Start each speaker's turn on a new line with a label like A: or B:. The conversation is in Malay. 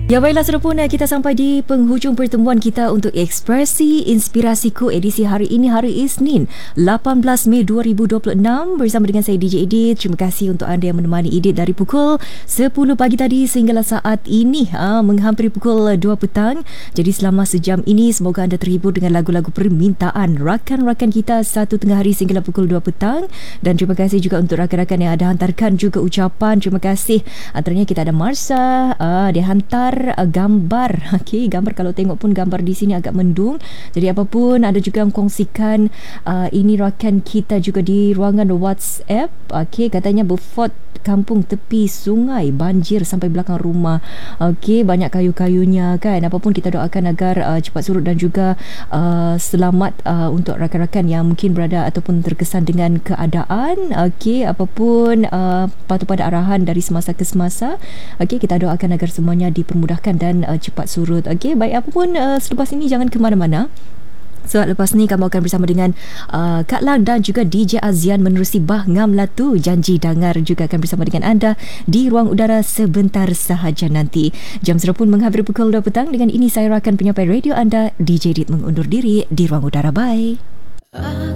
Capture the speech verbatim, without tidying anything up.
A: Ya baiklah Serapun, kita sampai di penghujung pertemuan kita untuk Ekspresi Inspirasiku edisi hari ini, hari Isnin lapan belas Mei dua ribu dua puluh enam, bersama dengan saya D J Edith. Terima kasih untuk anda yang menemani Edith dari pukul sepuluh pagi tadi sehinggalah saat ini ha, menghampiri pukul dua petang. Jadi selama sejam ini semoga anda terhibur dengan lagu-lagu permintaan rakan-rakan kita satu tengah hari sehinggalah pukul dua petang. Dan terima kasih juga untuk rakan-rakan yang ada hantarkan juga ucapan terima kasih. Antaranya kita ada Marsha, uh, dia hantar gambar. Okey, gambar kalau tengok pun gambar di sini agak mendung. Jadi apapun, ada juga yang kongsikan uh, ini rakan kita juga di ruangan WhatsApp. Okey, katanya Beaufort kampung tepi sungai banjir sampai belakang rumah. Okey, banyak kayu-kayunya kan. Apapun kita doakan agar uh, cepat surut dan juga uh, selamat uh, untuk rakan-rakan yang mungkin berada ataupun terkesan dengan keadaan. Okey, apapun uh, patuh pada arahan dari semasa ke semasa. Okey, kita doakan agar semuanya dipermudahkan dan uh, cepat surut. Okey, baik apapun uh, selepas ini jangan ke mana-mana. So, lepas ni kamu akan bersama dengan uh, Kak Lang dan juga D J Azian menerusi Bah Ngam Latu. Janji Dangar juga akan bersama dengan anda di ruang udara sebentar sahaja nanti. Jam Serapun menghampiri pukul dua petang. Dengan ini saya rakan penyampai radio anda, D J Dit mengundur diri di ruang udara. Bye.